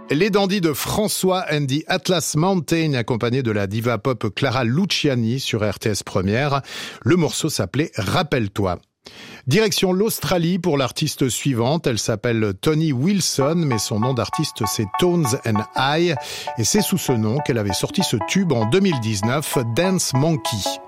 Les Dandys de François and the Atlas Mountain, accompagnés de la diva pop Clara Luciani sur RTS Première. Le morceau s'appelait Rappelle-toi. Direction l'Australie pour l'artiste suivante. Elle s'appelle Tony Wilson, mais son nom d'artiste c'est Tones and I. Et c'est sous ce nom qu'elle avait sorti ce tube en 2019, Dance Monkey.